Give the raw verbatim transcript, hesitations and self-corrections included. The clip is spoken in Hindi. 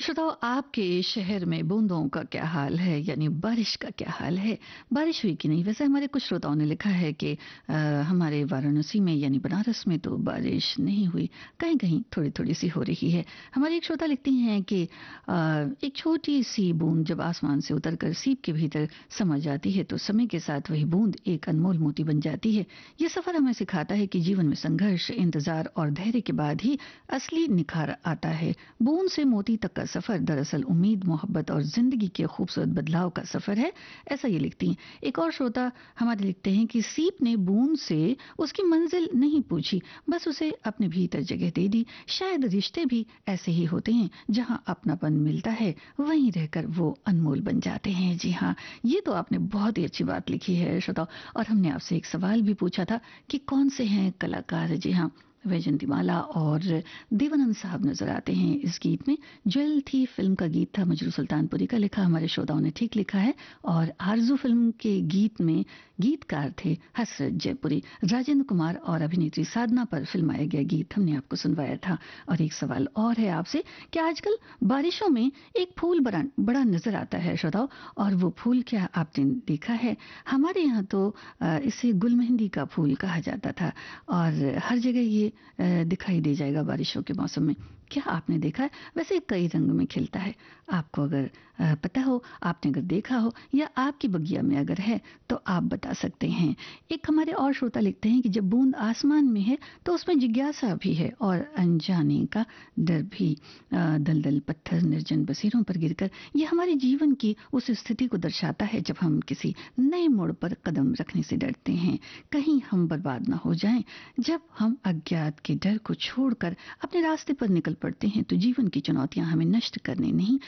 श्रोताओ, आपके शहर में बूंदों का क्या हाल है, यानी बारिश का क्या हाल है? बारिश हुई कि नहीं? वैसे हमारे कुछ श्रोताओं ने लिखा है कि अ, हमारे वाराणसी में यानी बनारस में तो बारिश नहीं हुई, कहीं कहीं थोड़ी थोड़ी सी हो रही है। हमारी एक श्रोता लिखती हैं कि अ, एक छोटी सी बूंद जब आसमान से उतरकर सीप के भीतर समा जाती है तो समय के साथ वही बूंद एक अनमोल मोती बन जाती है। ये सफर हमें सिखाता है कि जीवन में संघर्ष, इंतजार और धैर्य के बाद ही असली निखार आता है। बूंद से मोती तक का सफर दरअसल उम्मीद, मोहब्बत और जिंदगी के खूबसूरत बदलाव का सफर है, ऐसा ये लिखती हैं। एक और श्रोता हमारे लिखते हैं कि सीप ने बूंद से उसकी मंजिल नहीं पूछी, बस उसे अपने भीतर जगह दे दी। शायद रिश्ते भी ऐसे ही होते हैं, जहां अपनापन मिलता है वहीं रहकर वो अनमोल बन जाते हैं। जी हाँ, ये तो आपने बहुत ही अच्छी बात लिखी है श्रोताओ। और हमने आपसे एक सवाल भी पूछा था कि कौन से हैं कलाकार। जी हाँ, वैजंतीमाला और देवानंद साहब नजर आते हैं इस गीत में। ज्वेल थी फिल्म का गीत था, मजरू सुल्तानपुरी का लिखा, हमारे श्रोताओं ने ठीक लिखा है। और आरजू फिल्म के गीत में गीतकार थे हसरत जयपुरी। राजेंद्र कुमार और अभिनेत्री साधना पर फिल्माया गया गीत हमने आपको सुनवाया था। और एक सवाल और है आपसे कि आजकल बारिशों में एक फूल बड़ा बड़ा नजर आता है श्रोताओ, और वो फूल क्या आपने देखा है? हमारे यहाँ तो अ, इसे गुलमेहंदी का फूल कहा जाता था, और हर जगह ये अ, दिखाई दे जाएगा बारिशों के मौसम में। क्या आपने देखा है? वैसे कई रंग में खिलता है। आपको अगर अ, पता हो, आपने अगर देखा हो, या आपकी बगिया में अगर है तो आप बता सकते हैं। एक हमारे और श्रोता लिखते हैं कि जब बूंद आसमान में है तो उसमें जिज्ञासा भी है और अनजाने का डर भी। अ, दलदल पत्थर निर्जन बसेरों पर गिरकर, ये हमारे जीवन की उस स्थिति को दर्शाता है जब हम किसी नए मोड़ पर कदम रखने से डरते हैं, कहीं हम बर्बाद ना हो जाएं। जब हम अज्ञात के डर को छोड़कर अपने रास्ते पर निकल पड़ते हैं तो जीवन की चुनौतियां हमें नष्ट करने नहीं